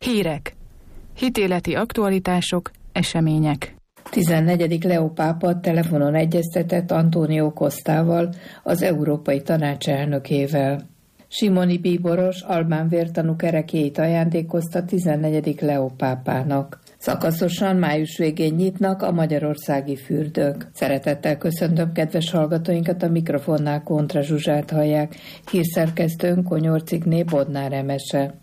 Hírek. Hitéleti aktualitások, események. 14. Leó pápa telefonon egyeztetett António Costával, az Európai Tanács elnökével. Simoni bíboros albán vértanú kerekjét ajándékozta 14. Leó pápának. Szakaszosan május végén nyitnak a magyarországi fürdők. Szeretettel köszöntöm kedves hallgatóinkat, a mikrofonnál Kontra Zsuzsát hallják, hírszerkesztőnk Konyorcikné Bodnár Emese.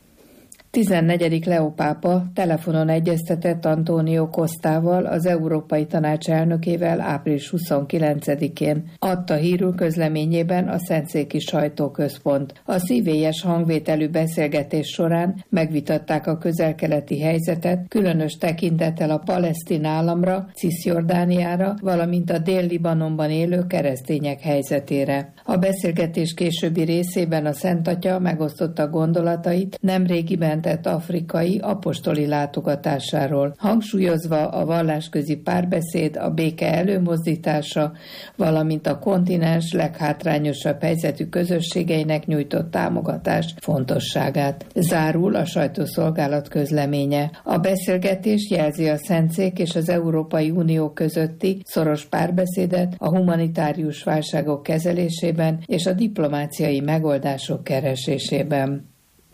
14. Leó pápa telefonon egyeztetett António Costával, az Európai Tanács elnökével április 29-én. Adta hírül közleményében a Szentszéki Sajtóközpont. A szívélyes hangvételű beszélgetés során megvitatták a közel-keleti helyzetet, különös tekintettel a palesztin államra, Ciszjordániára, valamint a Dél-Libanonban élő keresztények helyzetére. A beszélgetés későbbi részében a Szent Atya megosztotta gondolatait nemrégiben tett afrikai apostoli látogatásáról, hangsúlyozva a vallásközi párbeszéd, a béke előmozdítása, valamint a kontinens leghátrányosabb helyzetű közösségeinek nyújtott támogatás fontosságát. Zárul a sajtószolgálat közleménye. A beszélgetés jelzi a Szentszék és az Európai Unió közötti szoros párbeszédet a humanitárius válságok kezelésében és a diplomáciai megoldások keresésében.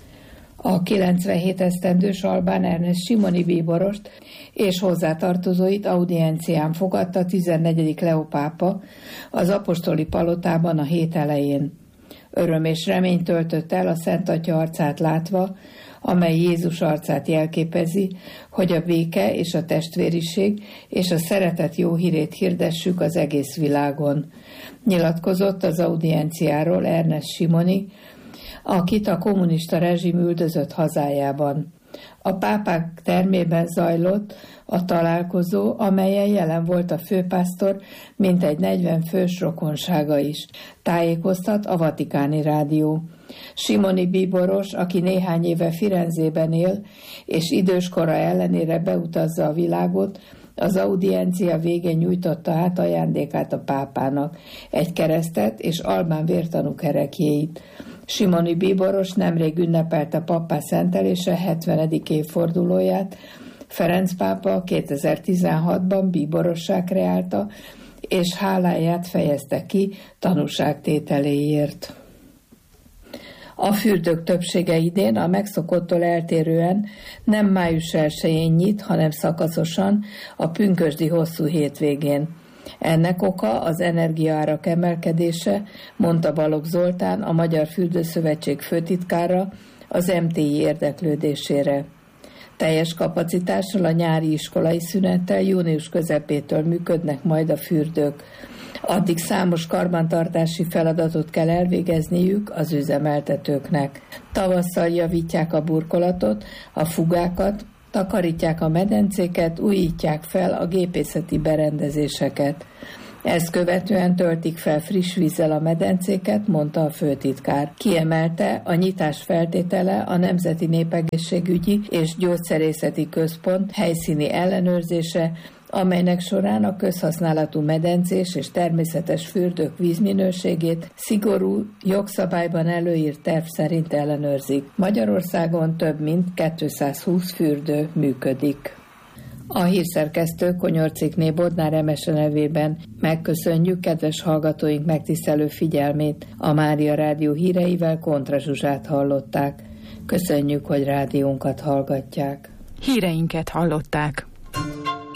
A 97 esztendős albán Ernest Simoni bíborost és hozzátartozóit audiencián fogadta 14. Leó pápa az apostoli palotában a hét elején. Öröm és remény töltött el a Szent Atya arcát látva, amely Jézus arcát jelképezi, hogy a béke és a testvériség és a szeretet jó hírét hirdessük az egész világon. Nyilatkozott az audienciáról Ernest Simoni, akit a kommunista rezsim üldözött hazájában. A pápák termében zajlott a találkozó, amelyen jelen volt a főpásztor, mintegy 40 fős rokonsága is. Tájékoztat a Vatikáni Rádió. Simoni bíboros, aki néhány éve Firenzében él, és időskora ellenére beutazza a világot, az audiencia végén nyújtotta át ajándékát a pápának, egy keresztet és albán vértanú kerekjéit. Simoni bíboros nemrég ünnepelte pappá szentelése 70. évfordulóját. Ferenc pápa 2016-ban bíborossá kreálta, és háláját fejezte ki tanúságtételéért. A fürdők többsége idén a megszokottól eltérően nem május 1-én nyit, hanem szakaszosan a pünkösdi hosszú hétvégén. Ennek oka az energiaárak emelkedése, mondta Balogh Zoltán, a Magyar Fürdőszövetség főtitkára az MTI érdeklődésére. Teljes kapacitással a nyári iskolai szünettel június közepétől működnek majd a fürdők. Addig számos karbantartási feladatot kell elvégezniük az üzemeltetőknek. Tavasszal javítják a burkolatot, a fugákat, takarítják a medencéket, újítják fel a gépészeti berendezéseket. Ezt követően töltik fel friss vízzel a medencéket, mondta a főtitkár. Kiemelte, a nyitás feltétele a Nemzeti Népegészségügyi és Gyógyszerészeti Központ helyszíni ellenőrzése, amelynek során a közhasználatú medencés és természetes fürdők vízminőségét szigorú, jogszabályban előírt terv szerint ellenőrzik. Magyarországon több mint 220 fürdő működik. A hírszerkesztő Konyorcikné Bodnár Emese nevében megköszönjük kedves hallgatóink megtisztelő figyelmét. A Mária Rádió híreivel Kontra Zsuzsát hallották. Köszönjük, hogy rádiónkat hallgatják. Híreinket hallották.